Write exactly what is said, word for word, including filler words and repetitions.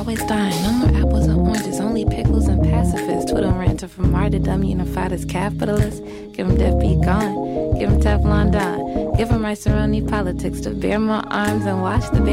always dying. No more apples and oranges, only pickles and pacifists. Twitter ranter from martyrdom, unified as capitalists. Give them death be gone, give them Teflon Don. Give them rice and politics to bear more arms and watch the